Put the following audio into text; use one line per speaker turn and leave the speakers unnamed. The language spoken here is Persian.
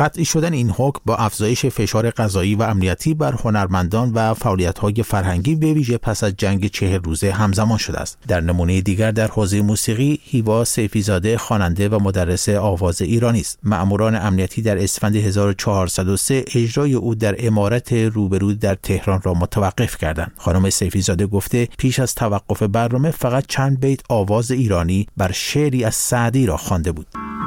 قطعی شدن این حکم با افزایش فشار قضایی و امنیتی بر هنرمندان و فعالیت‌های فرهنگی به ویژه پس از جنگ 40 روزه همزمان شده است. در نمونه دیگر در حوزه موسیقی، هیوا سیفی‌زاده خواننده و مدرس آواز ایرانی است. مأموران امنیتی در اسفند 1403 اجرای او در عمارت روبرو در تهران را متوقف کردند. خانم سیفی‌زاده گفته پیش از توقف برنامه فقط چند بیت آواز ایرانی بر شعری از سعدی را خوانده بود.